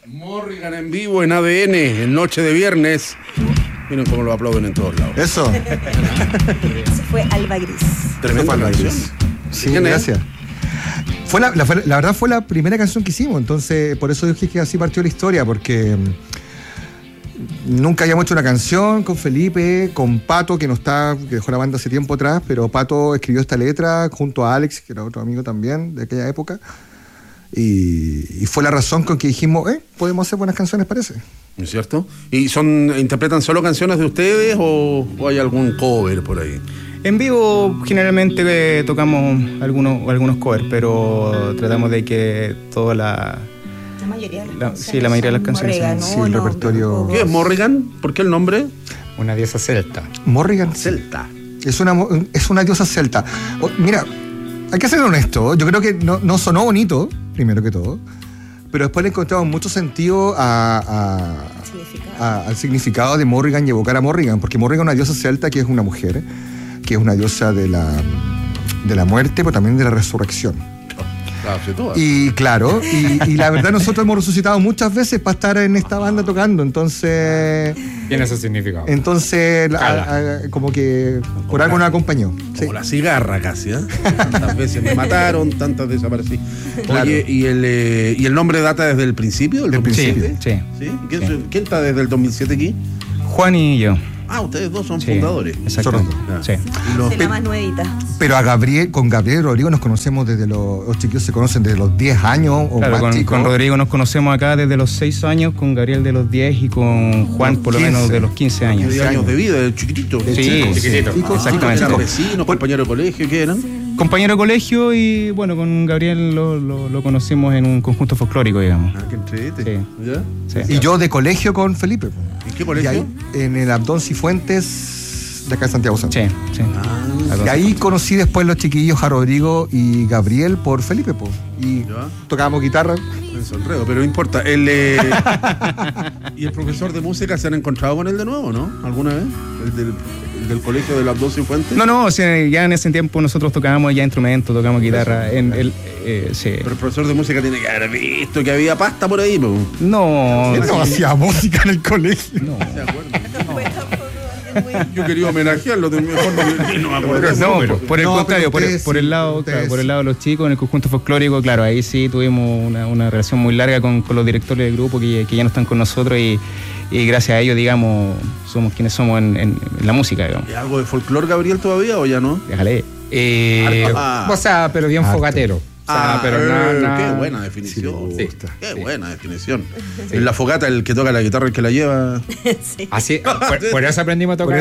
Morrigan en vivo en ADN, en noche de viernes. Miren cómo lo aplauden en todos lados. Eso. Eso fue Alba Gris. Tremenda canción. Sí, gracias. La verdad fue la primera canción que hicimos, entonces por eso dije que así partió la historia, porque nunca habíamos hecho una canción con Felipe, con Pato, que dejó la banda hace tiempo atrás, pero Pato escribió esta letra junto a Alex, que era otro amigo también de aquella época, y fue la razón con que dijimos, podemos hacer buenas canciones, parece. ¿No es cierto? ¿Y interpretan solo canciones de ustedes o hay algún cover por ahí? En vivo generalmente tocamos algunos covers, pero tratamos de que toda la mayoría de las canciones. Sí, la mayoría de las canciones. Morrigan, sí, el repertorio. ¿Qué es Morrigan? ¿Por qué el nombre? Una diosa celta. Morrigan. Celta. Es una diosa celta. Mira, hay que ser honesto. Yo creo que no sonó bonito, primero que todo, pero después le encontramos mucho sentido al significado de Morrigan y evocar a Morrigan, porque Morrigan es una diosa celta que es una mujer, que es una diosa de la muerte, pero también de la resurrección. Y claro, y la verdad nosotros hemos resucitado muchas veces para estar en esta banda tocando, entonces... Tiene ese significado. Entonces, como que por algo nos acompañó. Como la cigarra casi, ¿eh? Tantas veces me mataron, tantas desaparecí. Claro. Oye, ¿y el nombre data desde el principio? ¿Del 2007? Sí. ¿Quién está desde el 2007 aquí? Juan y yo. Ah, ustedes dos son fundadores. Exactamente. Sí. De la más nuevita. Pero con Gabriel y Rodrigo nos conocemos desde los chiquillos se conocen desde los 10 años o claro, más chicos. Con Rodrigo nos conocemos acá desde los 6 años, con Gabriel de los 10 y con Juan por lo menos de los 15 años. 10 años de vida, de chiquitito. Chiquitito. Exactamente. ¿Eran vecinos, compañeros de colegio? ¿Qué eran? Compañero de colegio y bueno, con Gabriel lo conocimos en un conjunto folclórico, digamos. Ah, qué entrete. Sí. ¿Ya? Sí. Y yo de colegio con Felipe. ¿En qué colegio? Y ahí, en el Abdón Cifuentes de acá de Santiago Centro. Sí. Y ahí conocí después los chiquillos a Rodrigo y Gabriel por Felipe, y tocábamos guitarra. Es enredo, pero no importa. ¿Y el profesor de música se han encontrado con él de nuevo, no? ¿Alguna vez? ¿El del colegio de las 12 Fuentes? No, o sea, ya en ese tiempo nosotros tocábamos ya instrumentos, tocábamos guitarra. Sí. Pero el profesor de música tiene que haber visto que había pasta por ahí, ¿no? No. Él no hacía música en el colegio. No. ¿Se acuerdan? Yo quería homenajearlo, de mejor no me acuerdo. No, por el contrario, por el lado de los chicos, en el conjunto folclórico, claro, ahí sí tuvimos una relación muy larga con los directores del grupo que ya no están con nosotros y gracias a ellos, digamos, somos quienes somos en la música, digamos. ¿Y algo de folclore, Gabriel, todavía o ya no? Déjale. O sea, pero bien fogatero. Pero qué buena definición. Sí, qué buena definición. Sí. En la fogata el que toca la guitarra el que la lleva. Sí. Así, por eso aprendimos a tocar.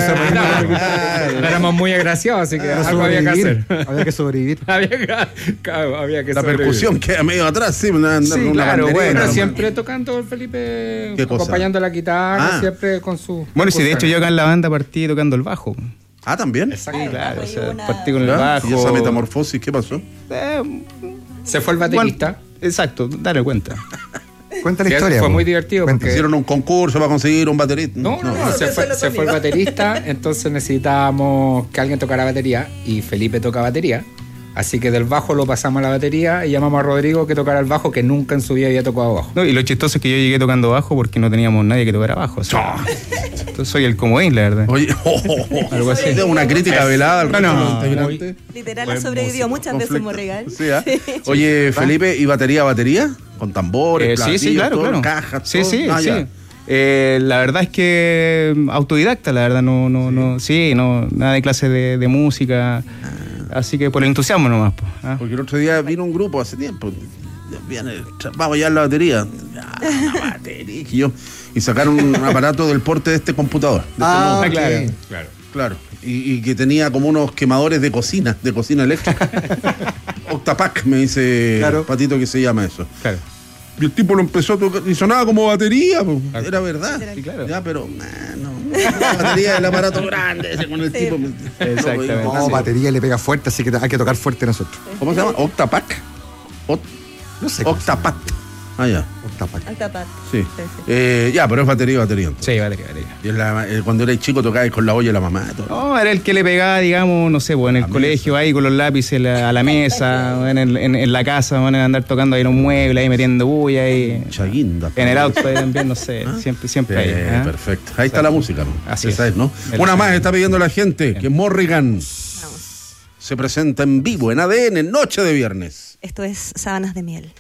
Éramos muy agraciados, así que algo había que hacer. Había que sobrevivir. había que la percusión queda medio atrás, sí, claro, bueno, siempre tocando el Felipe, acompañando la guitarra, siempre con su... Bueno, sí, de hecho yo acá en la banda partí tocando el bajo. Ah, ¿también? Exacto. Sí, claro, o sea, partí con el bajo. ¿Y esa metamorfosis qué pasó? Se fue el baterista. Exacto, dale cuenta. Cuenta la historia. Fue muy divertido. Porque hicieron un concurso para conseguir un baterista. No, se fue el baterista, entonces necesitábamos que alguien tocara batería y Felipe toca batería. Así que del bajo lo pasamos a la batería y llamamos a Rodrigo que tocara el bajo, que nunca en su vida había tocado bajo. No, y lo chistoso es que yo llegué tocando bajo porque no teníamos nadie que tocara bajo. O sea, entonces soy el comodín, la verdad. Oye, algo así. Una crítica velada al integrante. Literal ha sobrevivido muchas veces Morrigan. Sí, Oye, Felipe, ¿y batería? ¿Con tambores, platillos, sí, claro. cajas? Sí. La verdad es que autodidacta, la verdad, nada de clase de música. Así que por el entusiasmo nomás. Porque el otro día vino un grupo hace tiempo. Vamos a llevar la batería. La batería. Y sacaron un aparato del porte de este computador. Claro. Y que tenía como unos quemadores de cocina eléctrica. Octapack, me dice Patito que se llama eso. Claro. Y el tipo lo empezó a tocar y sonaba como batería, pues. Era verdad. Sí, claro. Ya, pero la batería del aparato grande ese con el tipo. Exactamente. No, batería le pega fuerte, así que hay que tocar fuerte nosotros. ¿Cómo se llama? Octapack. No sé. Octapack. Ah, ya. Altapat. Sí. Ya, pero es batería. Sí, batería. Y cuando eres chico tocabas con la olla de la mamá. Todo. No, era el que le pegaba, digamos, no sé, pues en el colegio, ahí con los lápices a la mesa, en la casa, van a andar tocando ahí en un mueble, ahí metiendo bulla, ahí. Chaguinda. En el auto ahí también, no sé, siempre ahí. Perfecto. Ahí está la música, ¿no? Así esa es, ¿no? Una más está pidiendo la gente, que Morrigan se presenta en vivo en ADN, noche de viernes. Esto es Sábanas de Miel.